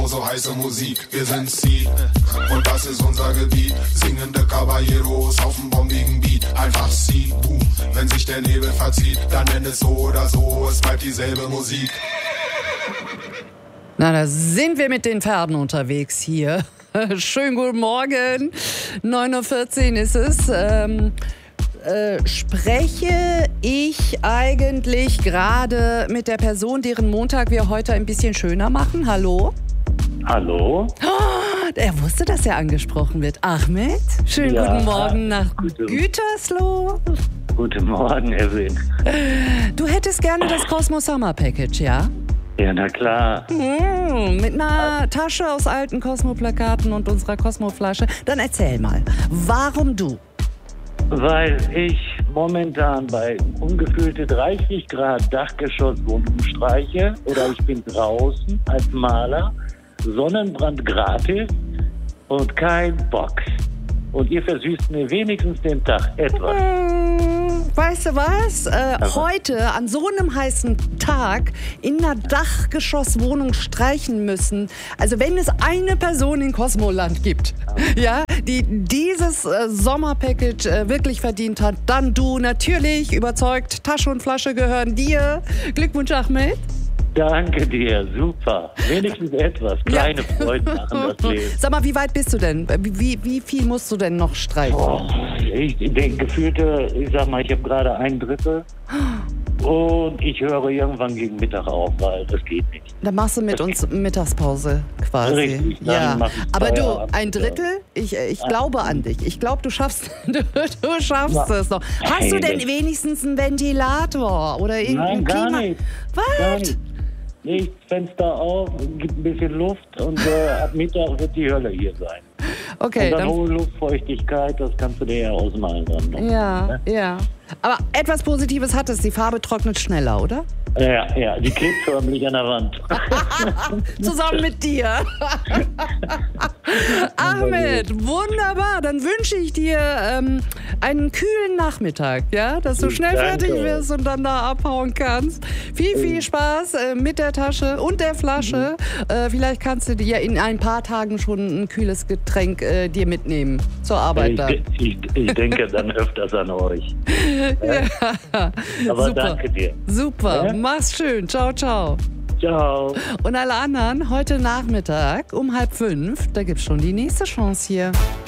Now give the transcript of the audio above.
So heiße Musik, wir sind Seed und das ist unser Gebiet. Singende Caballeros auf dem bombigen Beat, einfach Seed, boom. Wenn sich der Nebel verzieht, dann nenn es so oder so, es bleibt dieselbe Musik. Na, da sind wir mit den Pferden unterwegs hier. Schönen guten Morgen, 9:14 Uhr ist es. Spreche ich eigentlich gerade mit der Person, deren Montag wir heute ein bisschen schöner machen? Hallo? Hallo? Oh, er wusste, dass er angesprochen wird. Ahmed, schönen guten Morgen nach Gütersloh. Guten Morgen, Erwin. Du hättest gerne das Cosmo Summer Package, ja? Ja, na klar. Mit einer Tasche aus alten Cosmo-Plakaten und unserer Cosmo-Flasche. Dann erzähl mal, warum du? Weil ich momentan bei ungefühlte 30 Grad Dachgeschosswohnung streiche oder ich bin draußen als Maler, Sonnenbrand gratis und kein Bock. Und ihr versüßt mir wenigstens den Tag etwas. Weißt du was? Heute an so einem heißen Tag in einer Dachgeschosswohnung streichen müssen. Also wenn es eine Person in Cosmoland gibt, ja, die dieses Sommerpackage wirklich verdient hat, dann du natürlich, überzeugt, Tasche und Flasche gehören dir. Glückwunsch, Ahmed. Danke dir, super. Wenigstens etwas. Kleine Freuden machen das Leben. Sag mal, wie weit bist du denn? Wie viel musst du denn noch streichen? Ich denke, gefühlte, ich sag mal, ich habe gerade 1/3 und ich höre irgendwann gegen Mittag auf, weil das geht nicht. Dann machst du mit uns Mittagspause quasi. Richtig, ja. Aber du, Feierabend. 1/3? Ich glaube an dich. Ich glaube, du schaffst es noch. Hast du denn wenigstens einen Ventilator oder irgendein Nein, gar Klima? nicht. Was? Gar nicht. Nicht Fenster auf, gibt ein bisschen Luft und ab Mittag wird die Hölle hier sein. Okay, und dann dann hohe Luftfeuchtigkeit, das kannst du dir ja ausmalen dann noch. Ja. Aber etwas Positives hat es, die Farbe trocknet schneller, oder? Ja, die klebt förmlich an der Wand. Zusammen mit dir. Ahmed, wunderbar. Dann wünsche ich dir einen kühlen Nachmittag, ja, dass du schnell fertig wirst und dann da abhauen kannst. Viel Spaß mit der Tasche und der Flasche. Vielleicht kannst du dir in ein paar Tagen schon ein kühles Getränk dir mitnehmen zur Arbeit. Ich denke dann öfters an euch. Ja. Aber super. Danke dir. Super, Ja? mach's schön. Ciao, ciao. Ciao. Und alle anderen, heute Nachmittag um 4:30, da gibt's schon die nächste Chance hier.